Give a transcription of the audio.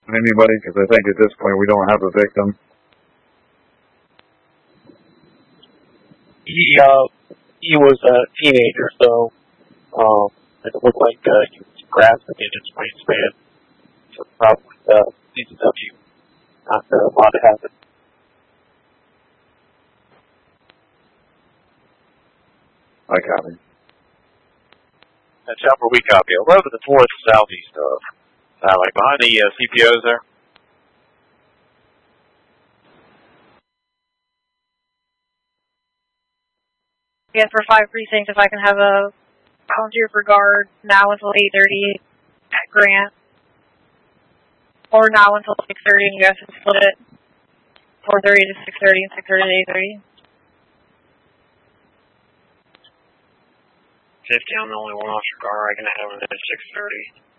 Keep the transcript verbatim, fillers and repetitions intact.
Anybody? Because I think at this point we don't have a victim. He, uh, he was a teenager, so, um, it looked like, uh, he was grasping in his wingspan. So probably, uh, C C W not uh, allowed to happen. I copy. Uh, Chopper, we copy. eleven to four to southeast of. Uh, like behind the uh, C P Os there. Again, for five precincts, if I can have a volunteer for guard now until eight thirty at Grant. Or now until six thirty, and you guys can split it. four thirty to six thirty and six thirty to eight thirty. fifty, I'm the only one officer guard. I can have him at six thirty.